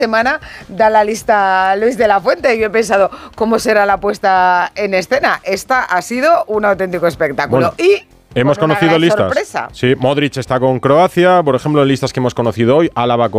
semana da la lista Luis de la Fuente y yo he pensado, ¿cómo será la puesta en escena? Esta ha sido un auténtico espectáculo. Bueno, y hemos conocido listas. Sorpresa. Sí, Modric está con Croacia, por ejemplo, en listas que hemos conocido hoy, Álava con